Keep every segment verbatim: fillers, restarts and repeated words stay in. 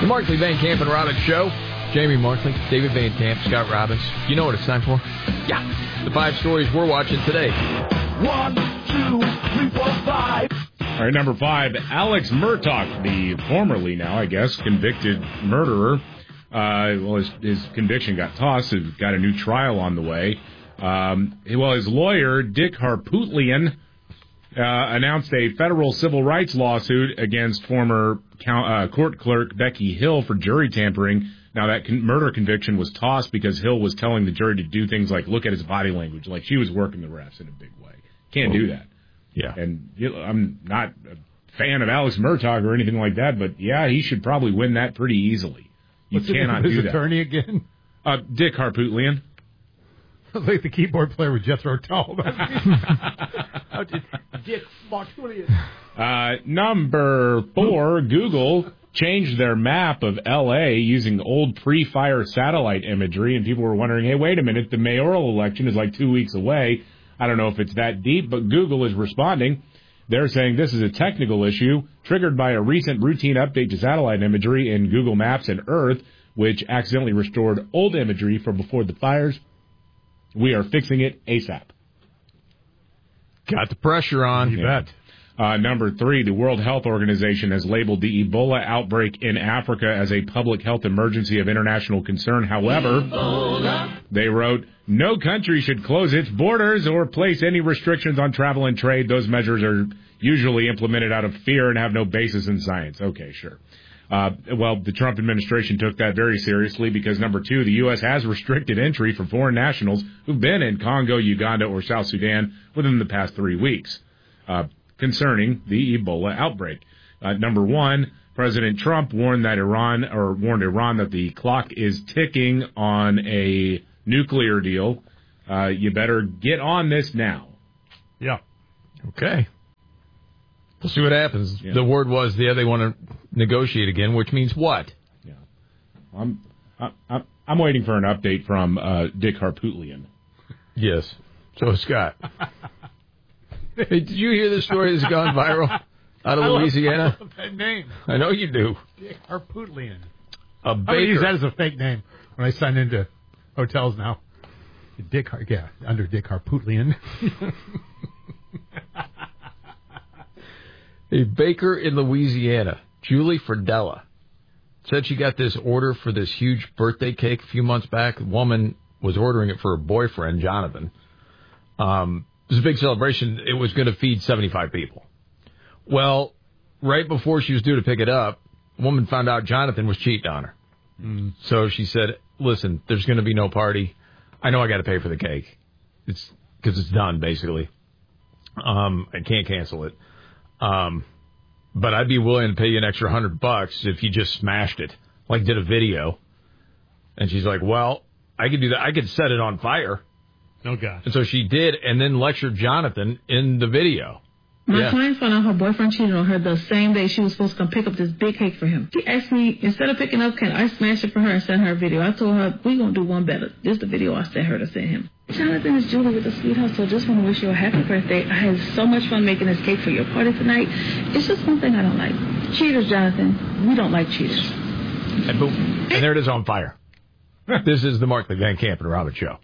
The Markley, Van Camp, and Robbins Show. Jamie Markley, David Van Camp, Scott Robbins. You know what it's time for? Yeah. The five stories we're watching today. One, two, three, four, five. All right, number five, Alex Murtaugh, the formerly now, I guess, convicted murderer. Uh, well, his, his conviction got tossed. He's got a new trial on the way. Um, well, his lawyer, Dick Harpootlian, uh, announced a federal civil rights lawsuit against former count, uh, court clerk Becky Hill for jury tampering. Now, that con- murder conviction was tossed because Hill was telling the jury to do things like look at his body language, like she was working the refs in a big way. Can't do that. Yeah. And you know, I'm not a fan of Alex Murtaugh or anything like that, but, yeah, he should probably win that pretty easily. You What's cannot his do that. attorney again? Uh, Dick Harpootlian. Like the keyboard player with Jethro Tull. Dick Harpootlian. Uh, number four, Google changed their map of L A using old pre-fire satellite imagery, and people were wondering, hey, wait a minute, the mayoral election is like two weeks away. I don't know if it's that deep, but Google is responding. They're saying this is a technical issue triggered by a recent routine update to satellite imagery in Google Maps and Earth, which accidentally restored old imagery from before the fires. We are fixing it ASAP. Got the pressure on. You bet. Uh, number three, the World Health Organization has labeled the Ebola outbreak in Africa as a public health emergency of international concern. However, Ebola. They wrote, no country should close its borders or place any restrictions on travel and trade. Those measures are usually implemented out of fear and have no basis in science. Okay, sure. Uh, well, the Trump administration took that very seriously because, number two, the U S has restricted entry for foreign nationals who've been in Congo, Uganda, or South Sudan within the past three weeks. Uh, concerning the Ebola outbreak. Uh, number one, President Trump warned that Iran or warned Iran that the clock is ticking on a nuclear deal. Uh, you better get on this now. Yeah. Okay. We'll see what happens. Yeah. The word was, yeah, they want to negotiate again, which means what? Yeah. I'm I'm I'm waiting for an update from uh, Dick Harpootlian. Yes. So Scott. Hey, did you hear this story that's gone viral out of I Louisiana? Love, I love that name. I know you do. Dick Harpootlian. A I'm going to baker. use that as a fake name when I sign into hotels now. Dick, Har- yeah, under Dick Harpootlian. A baker in Louisiana, Julie Fridella, said she got this order for this huge birthday cake a few months back. The woman was ordering it for her boyfriend, Jonathan. Um... It was a big celebration. It was going to feed seventy-five people. Well, right before she was due to pick it up, a woman found out Jonathan was cheating on her. Mm. So she said, listen, there's going to be no party. I know I got to pay for the cake. It's because it's done, basically. Um, I can't cancel it. Um, but I'd be willing to pay you an extra hundred bucks if you just smashed it, like did a video. And she's like, well, I could do that. I could set it on fire. Oh, God. And so she did, and then lectured Jonathan in the video. My yeah. client found out her boyfriend cheated on her the same day she was supposed to come pick up this big cake for him. She asked me, instead of picking up, can I smash it for her and send her a video? I told her, we're going to do one better. This is the video I sent her to send him. Jonathan is Julie with the Sweetheart, so just want to wish you a happy birthday. I had so much fun making this cake for your party tonight. It's just one thing I don't like. Cheaters, Jonathan. We don't like cheaters. And boom. And there it is on fire. This is the Markley, Van Camp, and Robbins Show.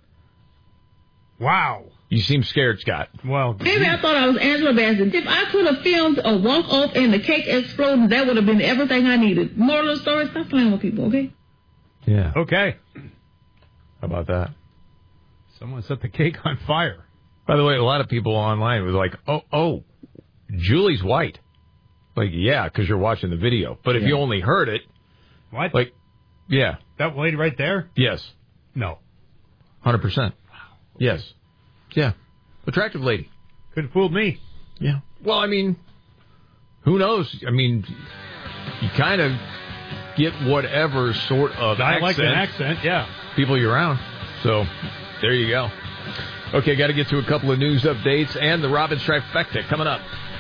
Wow. You seem scared, Scott. Well, maybe I thought I was Angela Bassett. If I could have filmed a walk off and the cake exploded, that would have been everything I needed. Moral of the story, stop playing with people, okay? Yeah. Okay. How about that? Someone set the cake on fire. By the way, a lot of people online was like, oh, oh, Julie's white. Like, yeah, because you're watching the video. But if yeah. you only heard it. What? Like, yeah. That lady right there? Yes. No. one hundred percent. Yes. Yeah. Attractive lady. Could have fooled me. Yeah. Well, I mean, who knows? I mean, you kind of get whatever sort of I accent, like an accent, yeah. people you're around. So, there you go. Okay, got to get to a couple of news updates and the Robbins Trifecta coming up.